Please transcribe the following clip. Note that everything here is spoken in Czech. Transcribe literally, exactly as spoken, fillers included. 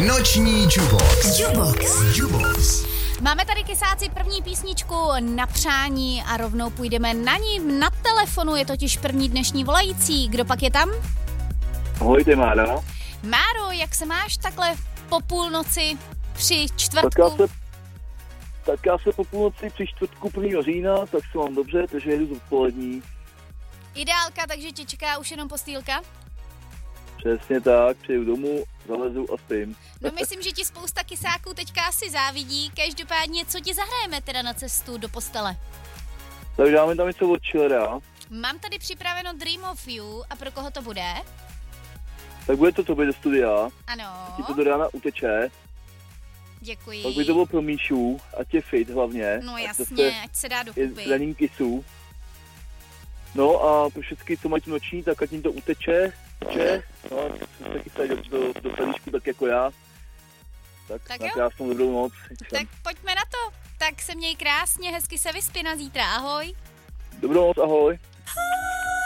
Noční Jubox. Jubox. Jubox. Máme tady kysáci první písničku na přání a rovnou půjdeme na ní. Na telefonu je totiž první dnešní volající. Kdo pak je tam? Ahoj, ty Mára. Máro, jak se máš takhle po půlnoci při Tak čtvrtku? já se, tak já se po půlnoci při čtvrtku prvního října, tak se mám dobře, takže jedu z odpolední. Ideálka, takže tě čeká už jenom postýlka? Přesně tak, přijedu domů, zalezu a spím. No myslím, že ti spousta kysáků teďka asi závidí. Každopádně, co ti zahrajeme teda na cestu do postele? Takže dáme tam něco od Chillera. Mám tady připraveno Dream of You a pro koho to bude? Tak bude to tobě do studia, Ano, ti to do rána uteče, děkuji. pak by to bylo pro Míšu, ať je fit hlavně. No ať jasně, ať se dá je dokupy. zranění kysů. No a pro všechny, co mají noční, tak ať jim to uteče, uteče. No a co se chystají do, do, do salíčku, tak jako já. Tak, Tak na jo. krásnou dobrou noc. Tak pojďme na to. Tak se měj krásně, hezky se vyspí na zítra. Ahoj. Dobrou noc, ahoj.